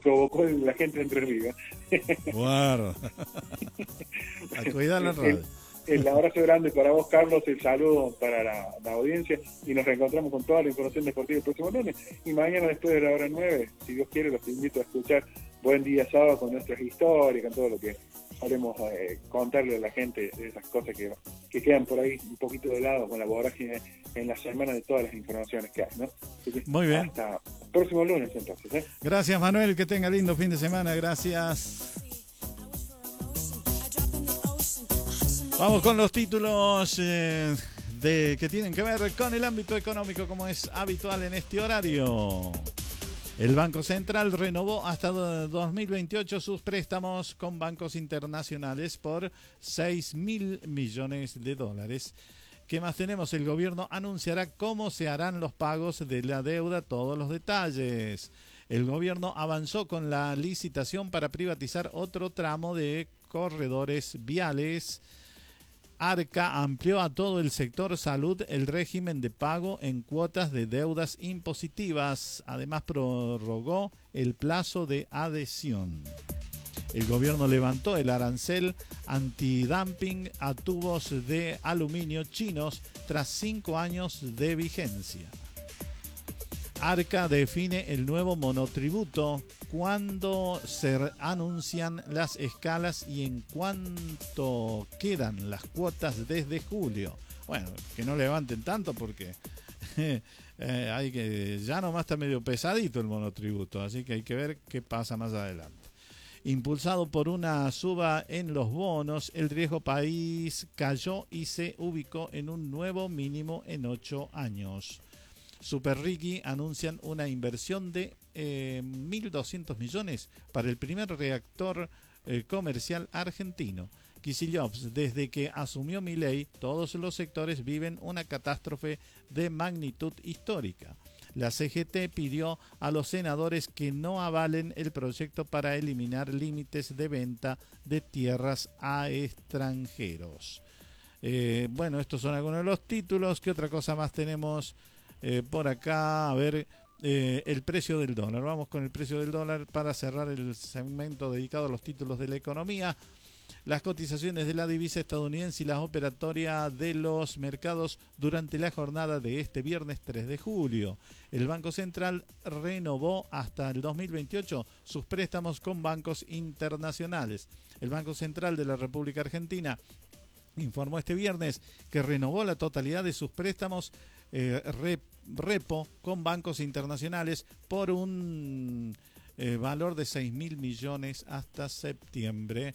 provocó la gente de Entre Ríos. Bueno, a cuidar la radio. El abrazo grande para vos, Carlos, el saludo para la audiencia, y nos reencontramos con toda la información deportiva el próximo lunes, y mañana después de la hora 9, si Dios quiere, los invito a escuchar Buen Día Sábado con nuestras historias, con todo lo que haremos contarle a la gente de esas cosas que quedan por ahí un poquito de lado con la vorágine en la semana de todas las informaciones que hay, ¿no? Muy bien. Hasta el próximo lunes, entonces. Gracias, Manuel, que tenga lindo fin de semana, gracias. Vamos con los títulos que tienen que ver con el ámbito económico, como es habitual en este horario. El Banco Central renovó hasta 2028 sus préstamos con bancos internacionales por 6.000 millones de dólares. ¿Qué más tenemos? El gobierno anunciará cómo se harán los pagos de la deuda, todos los detalles. El gobierno avanzó con la licitación para privatizar otro tramo de corredores viales. Arca amplió a todo el sector salud el régimen de pago en cuotas de deudas impositivas. Además, prorrogó el plazo de adhesión. El gobierno levantó el arancel antidumping a tubos de aluminio chinos tras 5 años de vigencia. Arca define el nuevo monotributo, cuándo se anuncian las escalas y en cuánto quedan las cuotas desde julio. Bueno, que no levanten tanto porque hay que, ya nomás está medio pesadito el monotributo, así que hay que ver qué pasa más adelante. Impulsado por una suba en los bonos, el riesgo país cayó y se ubicó en un nuevo mínimo en 8 años. Super Ricky anuncian una inversión de 1.200 millones para el primer reactor comercial argentino. Kicillof, desde que asumió Milei, todos los sectores viven una catástrofe de magnitud histórica. La CGT pidió a los senadores que no avalen el proyecto para eliminar límites de venta de tierras a extranjeros. Bueno, estos son algunos de los títulos. ¿Qué otra cosa más tenemos por acá? A ver, el precio del dólar. Vamos con el precio del dólar para cerrar el segmento dedicado a los títulos de la economía. Las cotizaciones de la divisa estadounidense y las operatorias de los mercados durante la jornada de este viernes 3 de julio. El Banco Central renovó hasta el 2028 sus préstamos con bancos internacionales. El Banco Central de la República Argentina informó este viernes que renovó la totalidad de sus préstamos repo con bancos internacionales por un valor de 6.000 millones hasta septiembre.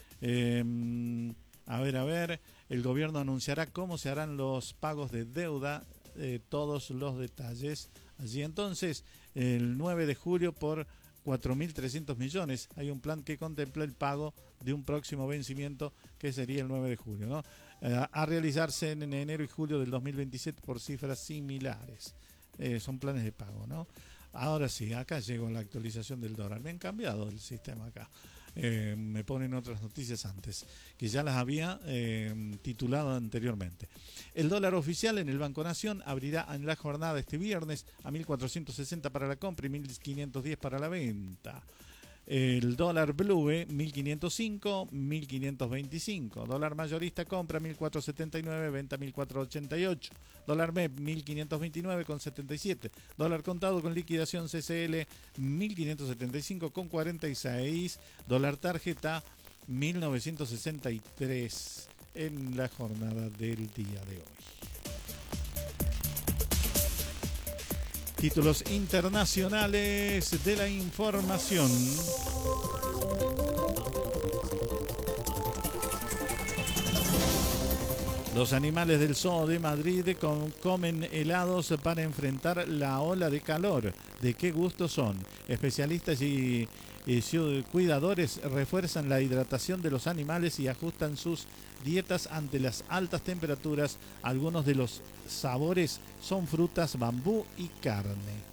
A ver, el gobierno anunciará cómo se harán los pagos de deuda, todos los detalles. Allí entonces, el 9 de julio por 4.300 millones. Hay un plan que contempla el pago de un próximo vencimiento que sería el 9 de julio, ¿no? A realizarse en enero y julio del 2027 por cifras similares. Son planes de pago, ¿no? Ahora sí, acá llegó la actualización del dólar. Me han cambiado el sistema acá. Me ponen otras noticias antes, que ya las había titulado anteriormente. El dólar oficial en el Banco Nación abrirá en la jornada este viernes a 1.460 para la compra y 1.510 para la venta. El dólar blue 1.505, 1.525. Dólar mayorista compra 1.479, venta 1.488. Dólar MEP 1.529,77. Dólar contado con liquidación CCL 1.575,46. Dólar tarjeta 1.963 en la jornada del día de hoy. Títulos internacionales de la información. Los animales del Zoo de Madrid comen helados para enfrentar la ola de calor. ¿De qué gusto son? Especialistas y cuidadores refuerzan la hidratación de los animales y ajustan sus dietas ante las altas temperaturas. Algunos de los sabores son frutas, bambú y carne.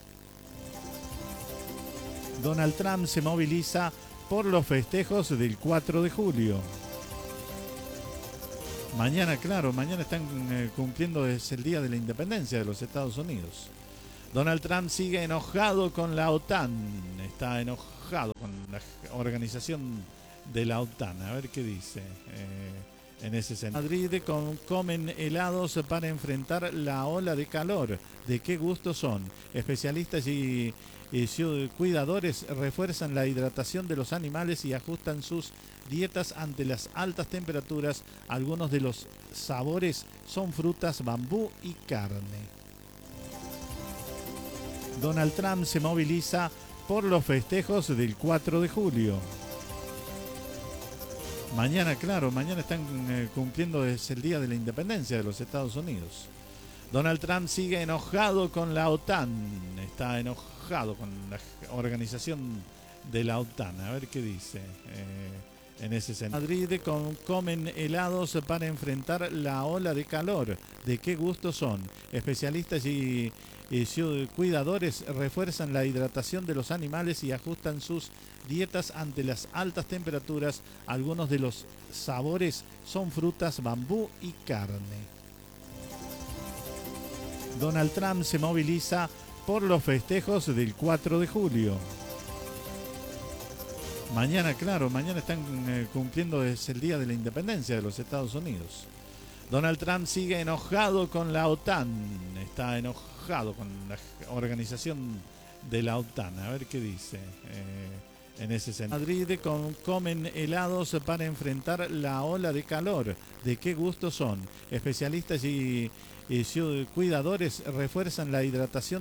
Donald Trump se moviliza por los festejos del 4 de julio. Mañana, claro, mañana están cumpliendo, es el día de la independencia de los Estados Unidos. Donald Trump sigue enojado con la OTAN. Está enojado la organización de la OTAN. A ver qué dice en ese sentido. Madrid comen helados para enfrentar la ola de calor. ¿De qué gusto son? Especialistas y cuidadores refuerzan la hidratación de los animales y ajustan sus dietas ante las altas temperaturas. Algunos de los sabores son frutas, bambú y carne. Donald Trump se moviliza por los festejos del 4 de julio. Mañana, claro, mañana están cumpliendo, es el día de la independencia de los Estados Unidos. Donald Trump sigue enojado con la OTAN, está enojado con la organización de la OTAN. A ver qué dice en ese sentido. Madrid comen helados para enfrentar la ola de calor. ¿De qué gusto son? Especialistas y cuidadores refuerzan la hidratación de los animales y ajustan sus dietas ante las altas temperaturas. Algunos de los sabores son frutas, bambú y carne. Donald Trump se moviliza por los festejos del 4 de julio. Mañana, claro, mañana están cumpliendo, es el día de la independencia de los Estados Unidos. Donald Trump sigue enojado con la OTAN, está enojado con la organización de la OTAN. A ver qué dice en ese sentido. Madrid comen helados para enfrentar la ola de calor. ¿De qué gusto son? Especialistas y cuidadores refuerzan la hidratación